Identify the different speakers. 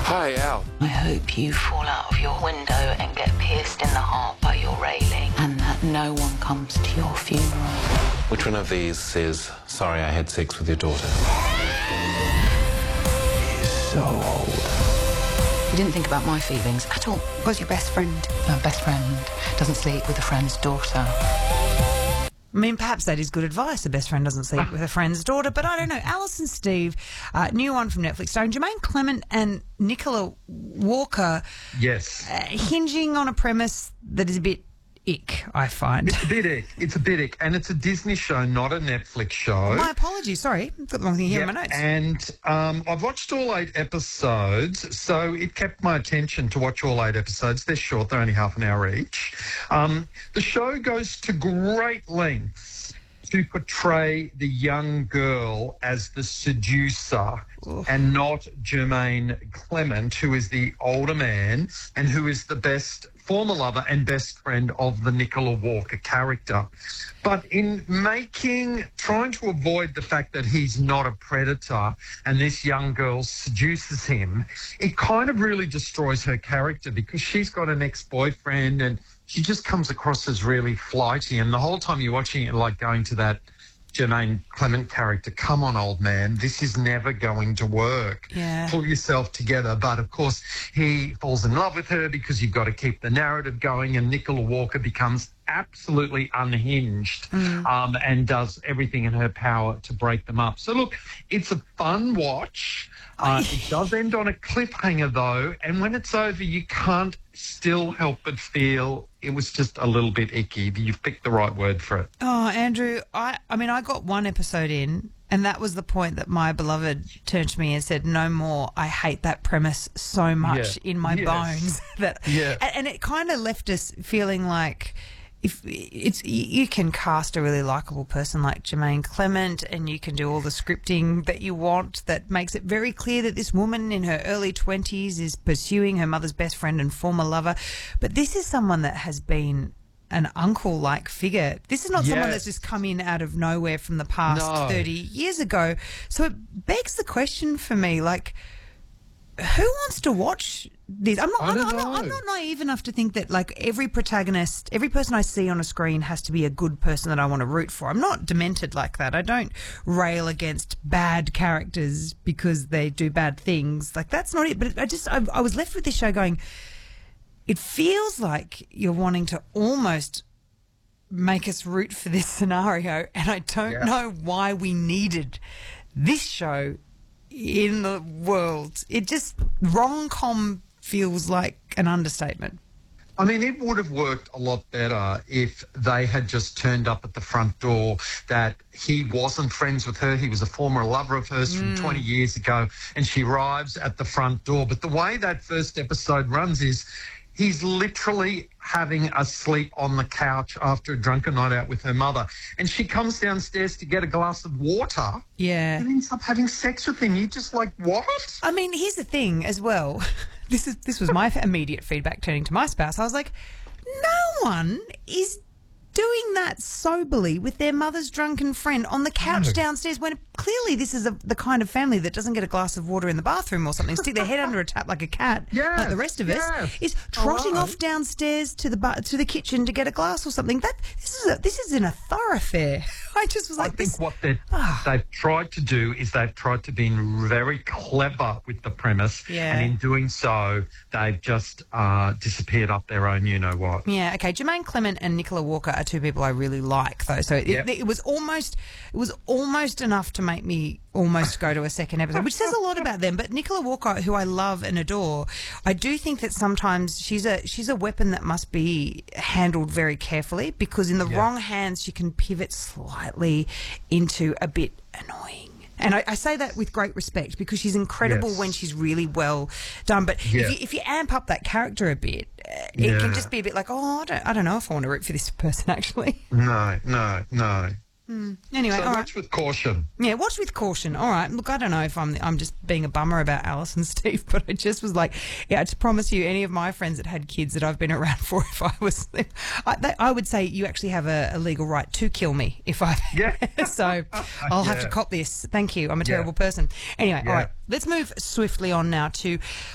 Speaker 1: Hi, Al.
Speaker 2: I hope you fall out of your window and get pierced in the heart by your railing, and that no one comes to your funeral.
Speaker 1: Which one of these is sorry I had sex with your daughter? He's so old.
Speaker 2: You didn't think about my feelings at all.
Speaker 3: Was your best friend?
Speaker 2: My best friend doesn't sleep with a friend's daughter.
Speaker 4: I mean, perhaps that is good advice. A best friend doesn't sleep with a friend's daughter, but I don't know. Alison Steve, new one from Netflix, starring Jermaine Clement and Nicola Walker.
Speaker 5: Yes.
Speaker 4: Hinging on a premise that is a bit ick, I find.
Speaker 5: It's a bit ick. It's a bit ick. And it's a Disney show, not a Netflix show.
Speaker 4: My apologies, sorry. I've got the wrong thing here in my notes.
Speaker 5: And I've watched all 8 episodes, so it kept my attention to watch all 8 episodes. They're short, they're only half an hour each. The show goes to great lengths to portray the young girl as the seducer and not Jermaine Clement, who is the older man and who is the best former lover and best friend of the Nicola Walker character. But in trying to avoid the fact that he's not a predator and this young girl seduces him, it kind of really destroys her character because she's got an ex-boyfriend and she just comes across as really flighty. And the whole time you're watching it, like going to that Jermaine Clement character, come on, old man, this is never going to work.
Speaker 4: Yeah.
Speaker 5: Pull yourself together. But, of course, he falls in love with her because you've got to keep the narrative going, and Nicola Walker becomes absolutely unhinged and does everything in her power to break them up. So, look, it's a fun watch. It does end on a cliffhanger, though, and when it's over, you can't still help but feel it was just a little bit icky. You've picked the right word for it.
Speaker 4: Oh, Andrew, I mean, I got one episode in, and that was the point that my beloved turned to me and said, no more. I hate that premise so much in my bones. And it kind of left us feeling like you can cast a really likeable person like Jermaine Clement and you can do all the scripting that you want that makes it very clear that this woman in her early 20s is pursuing her mother's best friend and former lover. But this is someone that has been an uncle-like figure. This is not someone that's just come in out of nowhere from the past 30 years ago. So it begs the question for me, like, who wants to watch this? I'm not naive enough to think that, like, every protagonist, every person I see on a screen has to be a good person that I want to root for. I'm not demented like that. I don't rail against bad characters because they do bad things. Like, that's not it. But I was left with this show going, it feels like you're wanting to almost make us root for this scenario, and I don't know why we needed this show in the world. It just, rom-com feels like an understatement.
Speaker 5: I mean, it would have worked a lot better if they had just turned up at the front door, that he wasn't friends with her. He was a former lover of hers from 20 years ago, and she arrives at the front door. But the way that first episode runs is he's literally having a sleep on the couch after a drunken night out with her mother. And she comes downstairs to get a glass of water and ends up having sex with him. You're just like, what?
Speaker 4: I mean, here's the thing as well. This was my immediate feedback turning to my spouse. I was like, no one is doing that soberly with their mother's drunken friend on the couch downstairs when clearly this is the kind of family that doesn't get a glass of water in the bathroom or something, stick their head under a tap like a cat, like the rest of us, is trotting off downstairs to the kitchen to get a glass or something. This is in a thoroughfare. I just was like,
Speaker 5: I think what they've tried to do is they've tried to be very clever with the premise, and in doing so, they've just disappeared up their own you-know-what.
Speaker 4: Yeah, okay. Jermaine Clement and Nicola Walker are two people I really like, though. So it was almost enough to make me almost go to a second episode, which says a lot about them. But Nicola Walker, who I love and adore, I do think that sometimes she's a weapon that must be handled very carefully, because in the wrong hands she can pivot slightly into a bit annoying. And I say that with great respect because she's incredible when she's really well done. But if you amp up that character a bit, it can just be a bit like, I don't know if I want to root for this person, actually.
Speaker 5: No.
Speaker 4: Anyway,
Speaker 5: so watch with caution.
Speaker 4: Yeah, watch with caution. All right. Look, I don't know if I'm just being a bummer about Alison Steve, but I just was like, I just promise you, any of my friends that had kids that I've been around for, if I was them, I would say you actually have a legal right to kill me if I. So I'll have to cop this. Thank you. I'm a terrible person. Anyway, all right. Let's move swiftly on now to